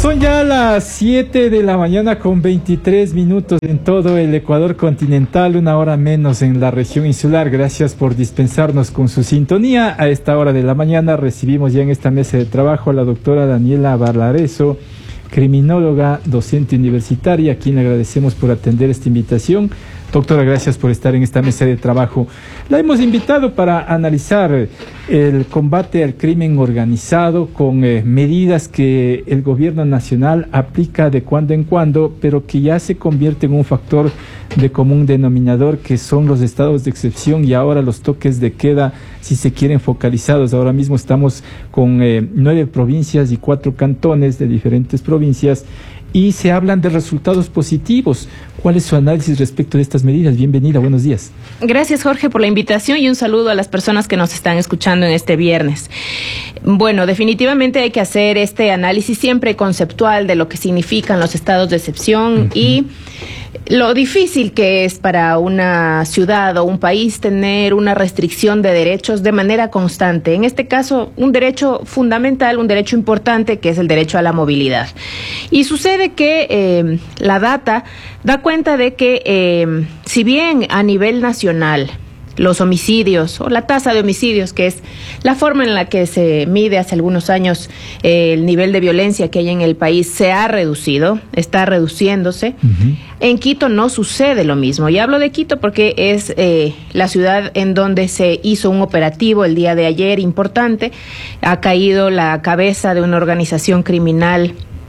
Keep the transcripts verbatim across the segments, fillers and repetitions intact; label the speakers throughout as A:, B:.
A: Son ya las siete de la mañana con veintitrés minutos en todo el Ecuador continental, una hora menos en la región insular. Gracias por dispensarnos con su sintonía. A esta hora de la mañana recibimos ya en esta mesa de trabajo a la doctora Daniela Valareso, criminóloga, docente universitaria, a quien le agradecemos por atender esta invitación. Doctora, gracias por estar en esta mesa de trabajo. La hemos invitado para analizar el combate al crimen organizado con eh, medidas que el gobierno nacional aplica de cuando en cuando, pero que ya se convierte en un factor de común denominador, que son los estados de excepción y ahora los toques de queda, si se quieren, focalizados. Ahora mismo estamos con eh, nueve provincias y cuatro cantones de diferentes provincias y se hablan de resultados positivos. ¿Cuál es su análisis respecto de estas medidas? Bienvenida, buenos días.
B: Gracias, Jorge, por la invitación y un saludo a las personas que nos están escuchando en este viernes. Bueno, definitivamente hay que hacer este análisis siempre conceptual de lo que significan los estados de excepción uh-huh. y lo difícil que es para una ciudad o un país tener una restricción de derechos de manera constante. En este caso, un derecho fundamental, un derecho importante, que es el derecho a la movilidad. Y sucede que eh, la data da cuenta de que, eh, si bien a nivel nacional los homicidios o la tasa de homicidios, que es la forma en la que se mide hace algunos años eh, el nivel de violencia que hay en el país, se ha reducido, está reduciéndose. Uh-huh. En Quito no sucede lo mismo. Y hablo de Quito porque es eh, la ciudad en donde se hizo un operativo el día de ayer importante. Ha caído la cabeza de una organización criminal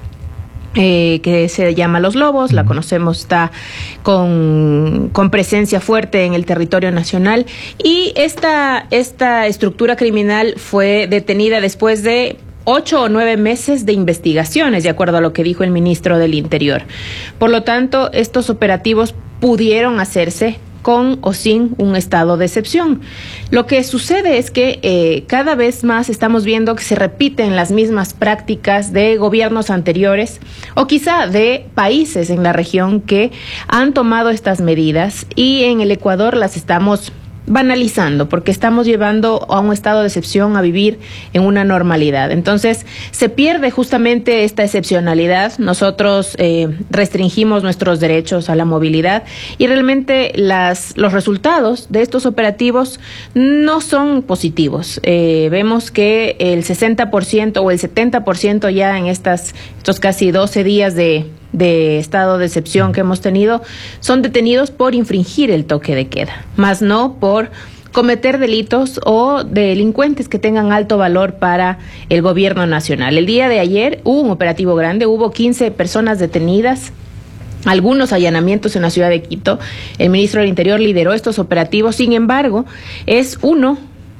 B: Eh, que se llama Los Lobos, la conocemos, está con, con presencia fuerte en el territorio nacional, y esta, esta estructura criminal fue detenida después de ocho o nueve meses de investigaciones, de acuerdo a lo que dijo el ministro del Interior. Por lo tanto, estos operativos pudieron hacerse con o sin un estado de excepción. Lo que sucede es que eh, cada vez más estamos viendo que se repiten las mismas prácticas de gobiernos anteriores o quizá de países en la región que han tomado estas medidas, y en el Ecuador las estamos banalizando, porque estamos llevando a un estado de excepción a vivir en una normalidad. Entonces, se pierde justamente esta excepcionalidad. Nosotros eh, restringimos nuestros derechos a la movilidad y realmente las, los resultados de estos operativos no son positivos. Eh, vemos que el sesenta por ciento o el setenta por ciento ya en estas, estos casi doce días de de estado de excepción que hemos tenido, son detenidos por infringir el toque de queda, más no por cometer delitos o delincuentes que tengan alto valor para el gobierno nacional. El día de ayer hubo un operativo grande, hubo quince personas detenidas, algunos allanamientos en la ciudad de Quito. El ministro del Interior lideró estos operativos. Sin embargo, es uno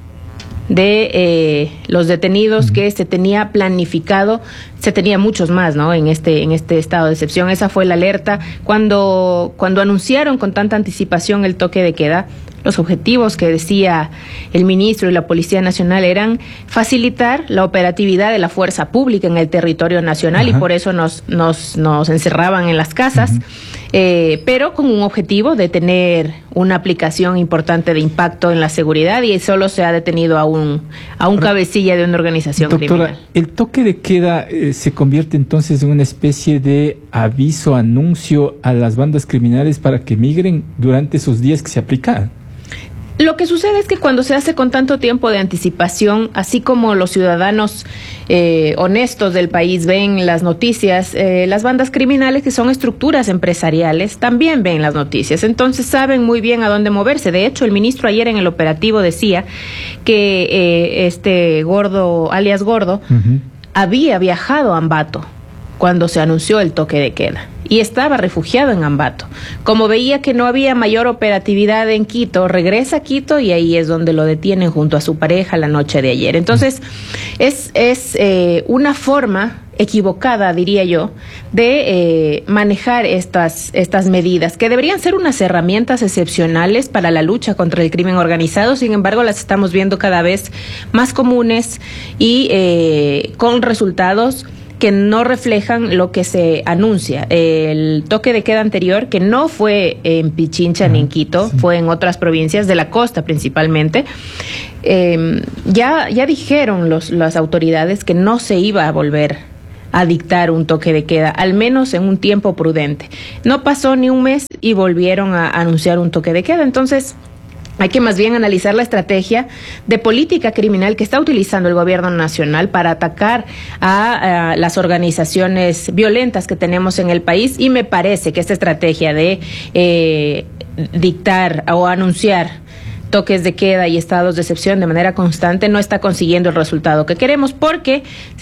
B: de eh, los detenidos que se tenía planificado. Se tenía muchos más, ¿no? En este en este estado de excepción. Esa fue la alerta cuando cuando anunciaron con tanta anticipación el toque de queda. Los objetivos que decía el ministro y la Policía Nacional eran facilitar la operatividad de la fuerza pública en el territorio nacional. Ajá. Y por eso nos nos nos encerraban en las casas. Uh-huh. Eh, pero con un objetivo de tener una aplicación importante de impacto en la seguridad, y solo se ha detenido a un a un cabecilla de una organización
A: Doctora,
B: criminal.
A: ¿El toque de queda eh, se convierte entonces en una especie de aviso, anuncio a las bandas criminales para que migren durante esos días que se aplican?
B: Lo que sucede es que cuando se hace con tanto tiempo de anticipación, así como los ciudadanos eh, honestos del país ven las noticias, eh, las bandas criminales, que son estructuras empresariales, también ven las noticias. Entonces saben muy bien a dónde moverse. De hecho, el ministro ayer en el operativo decía que eh, este Gordo, alias Gordo, uh-huh. había viajado a Ambato cuando se anunció el toque de queda, y estaba refugiado en Ambato. Como veía que no había mayor operatividad en Quito, regresa a Quito y ahí es donde lo detienen junto a su pareja la noche de ayer. Entonces, es, es eh, una forma equivocada, diría yo, de eh, manejar estas, estas medidas, que deberían ser unas herramientas excepcionales para la lucha contra el crimen organizado. Sin embargo, las estamos viendo cada vez más comunes y eh, con resultados que no reflejan lo que se anuncia. El toque de queda anterior, que no fue en Pichincha ah, ni en Quito, sí. fue en otras provincias de la costa principalmente, eh, ya, ya dijeron los, las autoridades que no se iba a volver a dictar un toque de queda, al menos en un tiempo prudente. No pasó ni un mes y volvieron a anunciar un toque de queda. Entonces, hay que más bien analizar la estrategia de política criminal que está utilizando el gobierno nacional para atacar a, a las organizaciones violentas que tenemos en el país, y me parece que esta estrategia de eh, dictar o anunciar toques de queda y estados de excepción de manera constante no está consiguiendo el resultado que queremos, porque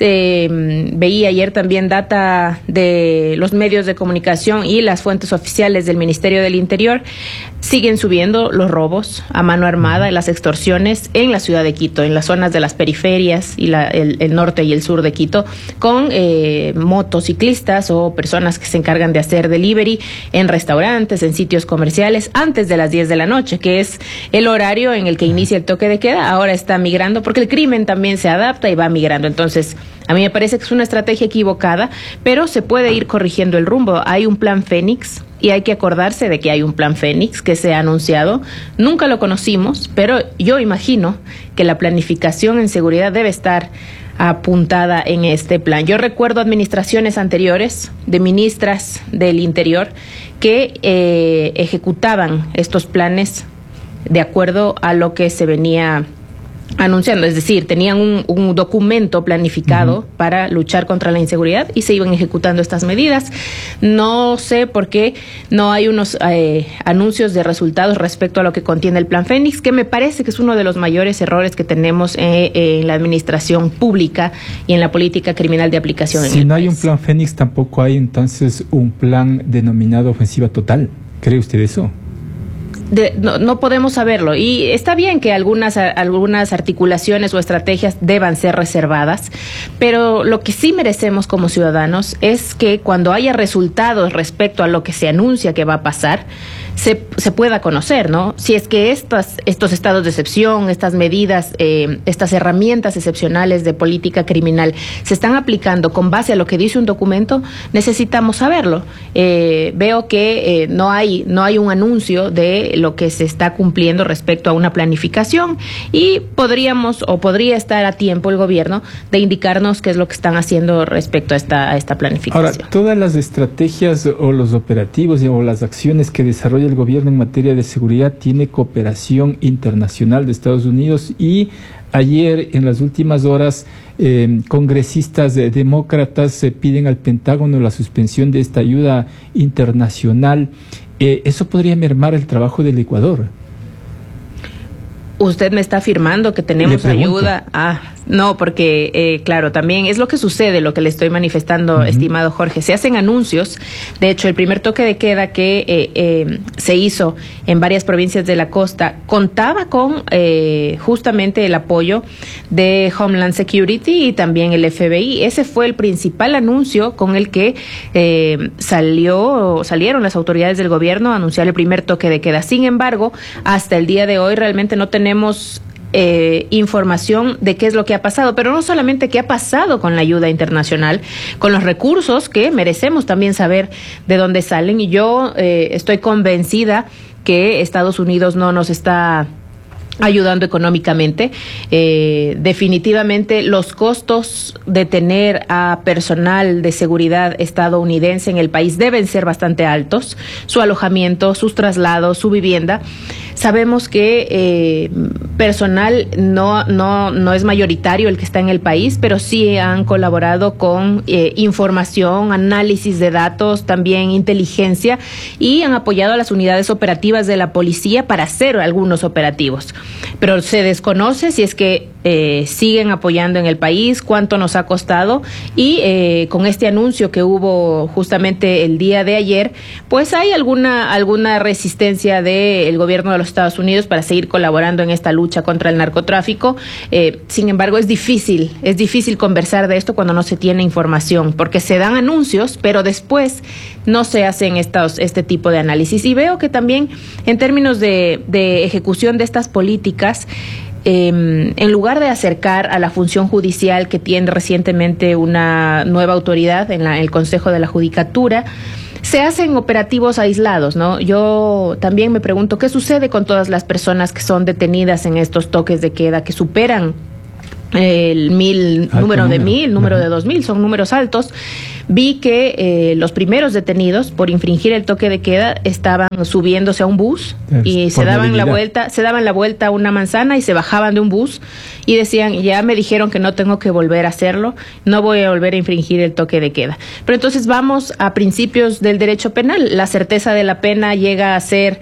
B: eh, veía ayer también data de los medios de comunicación y las fuentes oficiales del Ministerio del Interior. Siguen subiendo los robos a mano armada, las extorsiones en la ciudad de Quito, en las zonas de las periferias y la, el, el norte y el sur de Quito, con eh, motociclistas o personas que se encargan de hacer delivery en restaurantes, en sitios comerciales, antes de las diez de la noche, que es el horario en el que inicia el toque de queda. Ahora está migrando, porque el crimen también se adapta y va migrando. Entonces, a mí me parece que es una estrategia equivocada, pero se puede ir corrigiendo el rumbo. Hay un plan Fénix, y hay que acordarse de que hay un plan Fénix que se ha anunciado. Nunca lo conocimos, pero yo imagino que la planificación en seguridad debe estar apuntada en este plan. Yo recuerdo administraciones anteriores de ministras del Interior que eh, ejecutaban estos planes de acuerdo a lo que se venía anunciando, es decir, tenían un, un documento planificado uh-huh. para luchar contra la inseguridad y se iban ejecutando estas medidas. No sé por qué no hay unos eh, anuncios de resultados respecto a lo que contiene el plan Fénix, que me parece que es uno de los mayores errores que tenemos en, en la administración pública y en la política criminal de aplicación.
A: Si no hay un plan Fénix, tampoco hay entonces un plan denominado ofensiva total. ¿Cree usted eso?
B: De, no, no podemos saberlo, y está bien que algunas, algunas articulaciones o estrategias deban ser reservadas, pero lo que sí merecemos como ciudadanos es que cuando haya resultados respecto a lo que se anuncia que va a pasar, se, se pueda conocer, ¿no? Si es que estas, estos estados de excepción, estas medidas, eh, estas herramientas excepcionales de política criminal se están aplicando con base a lo que dice un documento, necesitamos saberlo. Eh, veo que eh, no hay, no hay un anuncio de lo que se está cumpliendo respecto a una planificación, y podríamos o podría estar a tiempo el gobierno de indicarnos qué es lo que están haciendo respecto a esta, a esta planificación.
A: Ahora, todas las estrategias o los operativos o las acciones que desarrolla el gobierno en materia de seguridad tiene cooperación internacional de Estados Unidos, y ayer, en las últimas horas, eh, congresistas eh, demócratas eh, piden al Pentágono la suspensión de esta ayuda internacional. Eh, ¿Eso podría mermar el trabajo del Ecuador?
B: Usted me está afirmando que tenemos ayuda. Ah, no, porque, eh, claro, también es lo que sucede, lo que le estoy manifestando, uh-huh. estimado Jorge. Se hacen anuncios. De hecho, el primer toque de queda que eh, eh, se hizo en varias provincias de la costa contaba con eh, justamente el apoyo de Homeland Security y también el F B I. Ese fue el principal anuncio con el que eh, salió, salieron las autoridades del gobierno a anunciar el primer toque de queda. Sin embargo, hasta el día de hoy realmente no tenemos Tenemos eh, información de qué es lo que ha pasado, pero no solamente qué ha pasado con la ayuda internacional, con los recursos que merecemos también saber de dónde salen. Y yo eh, estoy convencida que Estados Unidos no nos está ayudando económicamente. Eh, definitivamente los costos de tener a personal de seguridad estadounidense en el país deben ser bastante altos, su alojamiento, sus traslados, su vivienda. Sabemos que eh, personal no, no, no es mayoritario el que está en el país, pero sí han colaborado con eh, información, análisis de datos, también inteligencia, y han apoyado a las unidades operativas de la policía para hacer algunos operativos. Pero se desconoce si es que eh, siguen apoyando en el país, cuánto nos ha costado, y eh, con este anuncio que hubo justamente el día de ayer, pues hay alguna, alguna resistencia del gobierno de los Estados Unidos para seguir colaborando en esta lucha contra el narcotráfico. Eh, sin embargo, es difícil, es difícil conversar de esto cuando no se tiene información, porque se dan anuncios, pero después no se hacen estos, este tipo de análisis. Y veo que también en términos de, de ejecución de estas políticas, Eh, en lugar de acercar a la función judicial, que tiene recientemente una nueva autoridad en, la, en el Consejo de la Judicatura, se hacen operativos aislados, ¿no? Yo también me pregunto qué sucede con todas las personas que son detenidas en estos toques de queda, que superan el mil,
A: Alto
B: número de
A: número.
B: mil, número
A: Ajá.
B: de dos mil, son números altos, vi que eh, los primeros detenidos por infringir el toque de queda estaban subiéndose a un bus
A: Es
B: y se
A: por
B: daban la
A: movilidad.
B: vuelta, se daban la vuelta a una manzana y se bajaban de un bus y decían, ya me dijeron que no tengo que volver a hacerlo, no voy a volver a infringir el toque de queda. Pero entonces vamos a principios del derecho penal, la certeza de la pena llega a ser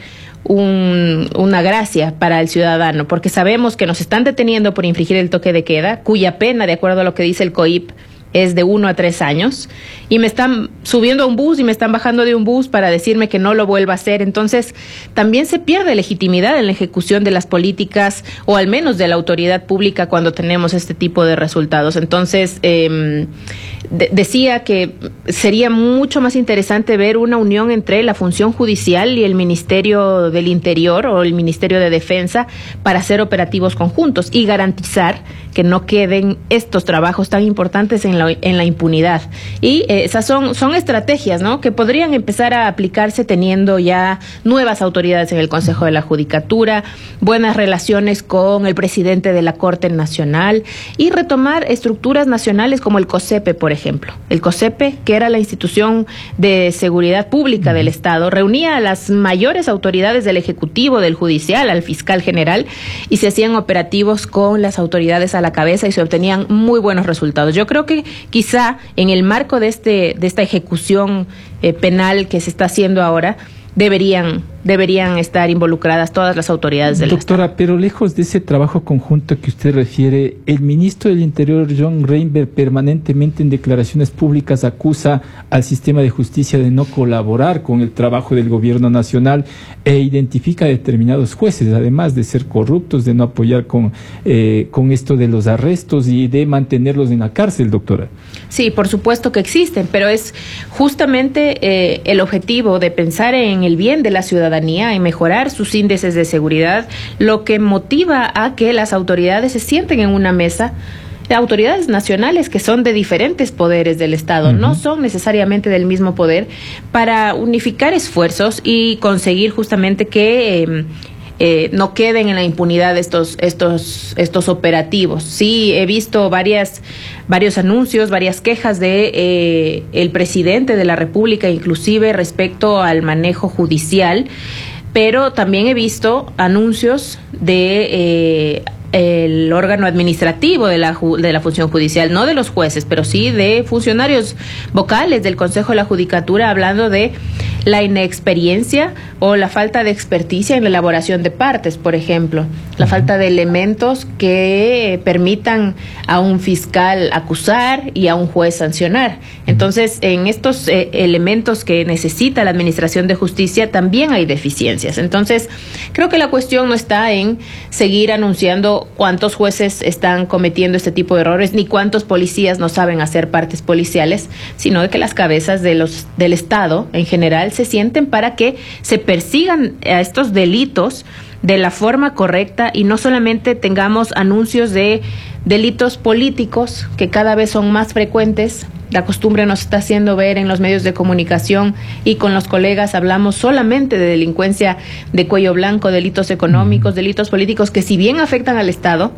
B: Un, una gracia para el ciudadano, porque sabemos que nos están deteniendo por infringir el toque de queda, cuya pena, de acuerdo a lo que dice el C O I P, es de uno a tres años, y me están subiendo a un bus y me están bajando de un bus para decirme que no lo vuelva a hacer. Entonces, también se pierde legitimidad en la ejecución de las políticas, o al menos de la autoridad pública, cuando tenemos este tipo de resultados. Entonces, eh, de- decía que sería mucho más interesante ver una unión entre la función judicial y el Ministerio del Interior o el Ministerio de Defensa para hacer operativos conjuntos y garantizar que no queden estos trabajos tan importantes en la, en la impunidad. Y eh, esas son, son estrategias, ¿no?, que podrían empezar a aplicarse teniendo ya nuevas autoridades en el Consejo de la Judicatura, buenas relaciones con el presidente de la Corte Nacional y retomar estructuras nacionales como el COSEPE, por ejemplo. El COSEPE, que era la institución de seguridad pública del Estado, reunía a las mayores autoridades del Ejecutivo, del Judicial, al fiscal general, y se hacían operativos con las autoridades a la cabeza y se obtenían muy buenos resultados. Yo creo que quizá en el marco de este de esta ejecución eh, penal que se está haciendo ahora, deberían deberían estar involucradas todas las autoridades del
A: Doctora,
B: Estado.
A: pero lejos de ese trabajo conjunto que usted refiere, el ministro del Interior, John Reinberg, permanentemente en declaraciones públicas acusa al sistema de justicia de no colaborar con el trabajo del gobierno nacional e identifica a determinados jueces, además de ser corruptos, de no apoyar con, eh, con esto de los arrestos y de mantenerlos en la cárcel, doctora.
B: Sí, por supuesto que existen, pero es justamente eh, el objetivo de pensar en el bien de la ciudadanía, en mejorar sus índices de seguridad, lo que motiva a que las autoridades se sienten en una mesa, autoridades nacionales que son de diferentes poderes del Estado, uh-huh. no son necesariamente del mismo poder, para unificar esfuerzos y conseguir justamente que eh, Eh, no queden en la impunidad estos estos estos operativos. Sí, he visto varias varios anuncios, varias quejas de eh, el presidente de la República, inclusive respecto al manejo judicial, pero también he visto anuncios de eh, el órgano administrativo de la de la función judicial, no de los jueces, pero sí de funcionarios vocales del Consejo de la Judicatura, hablando de la inexperiencia o la falta de experticia en la elaboración de partes, por ejemplo, la falta de elementos que permitan a un fiscal acusar y a un juez sancionar. Entonces, en estos eh, elementos que necesita la Administración de Justicia también hay deficiencias. Entonces, creo que la cuestión no está en seguir anunciando cuántos jueces están cometiendo este tipo de errores, ni cuántos policías no saben hacer partes policiales, sino de que las cabezas de los del Estado en general se sienten para que se persigan a estos delitos de la forma correcta y no solamente tengamos anuncios de delitos políticos que cada vez son más frecuentes. La costumbre nos está haciendo ver en los medios de comunicación y con los colegas hablamos solamente de delincuencia de cuello blanco, delitos económicos, delitos políticos que, si bien afectan al Estado,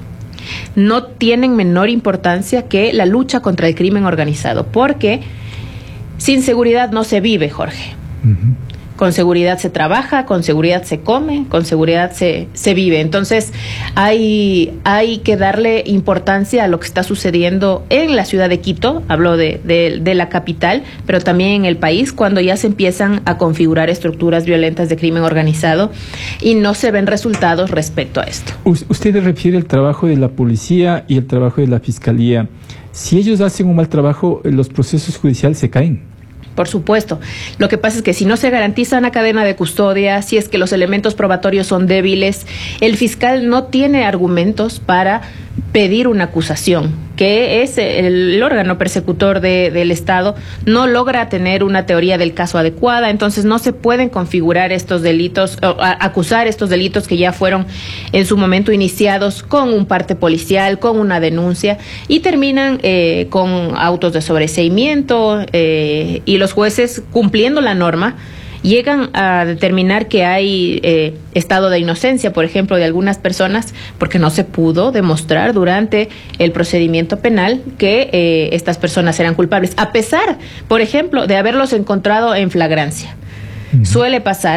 B: no tienen menor importancia que la lucha contra el crimen organizado, porque sin seguridad no se vive, Jorge. Uh-huh. Con seguridad se trabaja, con seguridad se come, con seguridad se, se vive. Entonces, hay, hay que darle importancia a lo que está sucediendo en la ciudad de Quito, hablo de, de, de la capital, pero también en el país, cuando ya se empiezan a configurar estructuras violentas de crimen organizado y no se ven resultados respecto a esto.
A: Usted refiere al trabajo de la policía y el trabajo de la fiscalía. Si ellos hacen un mal trabajo, los procesos judiciales se caen.
B: Por supuesto. Lo que pasa es que si no se garantiza una cadena de custodia, si es que los elementos probatorios son débiles, el fiscal no tiene argumentos para pedir una acusación, que es el órgano persecutor de, del Estado, no logra tener una teoría del caso adecuada, entonces no se pueden configurar estos delitos, o a, acusar estos delitos que ya fueron en su momento iniciados con un parte policial, con una denuncia, y terminan eh, con autos de sobreseimiento eh, y los jueces, cumpliendo la norma, llegan a determinar que hay eh, estado de inocencia, por ejemplo, de algunas personas, porque no se pudo demostrar durante el procedimiento penal que eh, estas personas eran culpables, a pesar, por ejemplo, de haberlos encontrado en flagrancia. Uh-huh. Suele pasar